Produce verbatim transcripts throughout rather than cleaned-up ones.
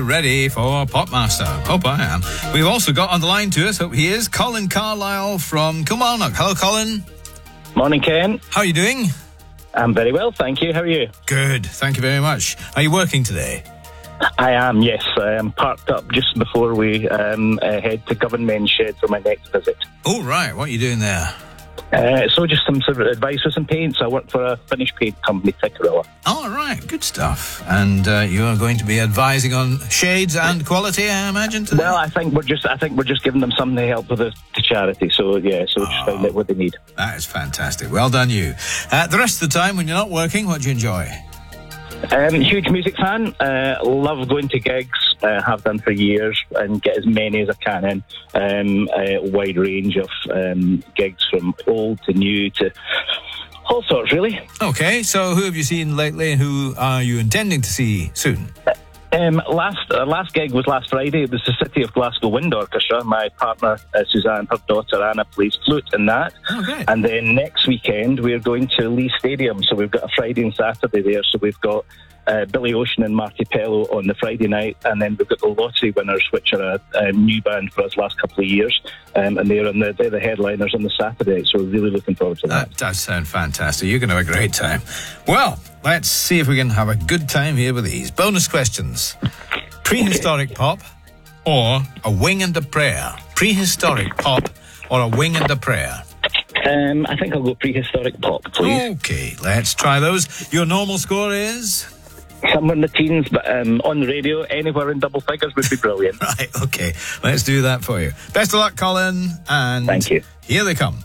Ready for Popmaster. Hope I am. We've also got on the line to us, hope he is, Colin Carlisle from Kilmarnock. Hello, Colin. Morning, Ken. How are you doing? I'm very well, thank you. How are you? Good, thank you very much. Are you working today? I am, yes. I am parked up just before we um, uh, head to Government Shed for my next visit. Oh, right. What are you doing there? Uh, so just some sort of advice with some paints. I work for a Finnish paint company, Tikkurila. All right, good stuff. And uh, you are going to be advising on shades and quality, I imagine, today? Well, I think we're just I think we're just giving them something to help with the, the charity. So yeah, so just Oh. find out what they need. That is fantastic. Well done, you. Uh, the rest of the time, when you're not working, what do you enjoy? Um, huge music fan. Uh, love going to gigs. Uh, have done for years and get as many as I can in. Um, a wide range of um, gigs from old to new to all sorts, really. Okay, so who have you seen lately and who are you intending to see soon? Um, last uh, last gig was last Friday. It was the City of Glasgow Wind Orchestra. My partner uh, Suzanne, her daughter Anna, plays flute in that. Okay. And then next weekend we're going to Lee Stadium. So we've got a Friday and Saturday there. So we've got uh, Billy Ocean and Marty Pello on the Friday night, and then we've got the Lottery Winners, which are a, a new band for us last couple of years, um, and they're on the they're the headliners on the Saturday. So we're really looking forward to that. That does sound fantastic. You're going to have a great time. Well, let's see if we can have a good time here with these. Bonus questions. Prehistoric pop or a wing and a prayer? Prehistoric pop or a wing and a prayer? Um, I think I'll go prehistoric pop, please. Okay, let's try those. Your normal score is? Somewhere in the teens, but um, on the radio, anywhere in double figures would be brilliant. Right, okay. Let's do that for you. Best of luck, Colin. And Thank you. Here they come.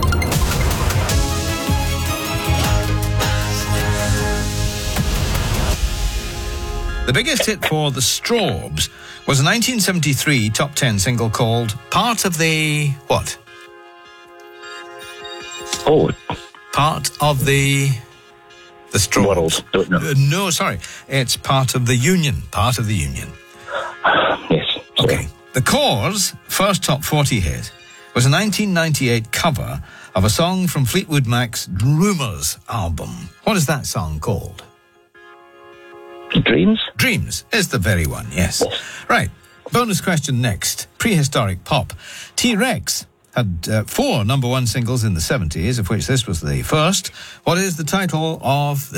The biggest hit for the Strawbs was a nineteen seventy-three top ten single called Part of the... what? Oh, Part of the... The Strawbs. World, don't know. Uh, no, sorry. It's Part of the Union. Part of the Union. yes. sorry. Okay. The Corrs' first top forty hit was a nineteen ninety-eight cover of a song from Fleetwood Mac's Rumours album. What is that song called? Dreams? Dreams is the very one, yes. Right. Bonus question next. Prehistoric pop. T-Rex had uh, four number one singles in the seventies, of which this was the first. What is the title of this?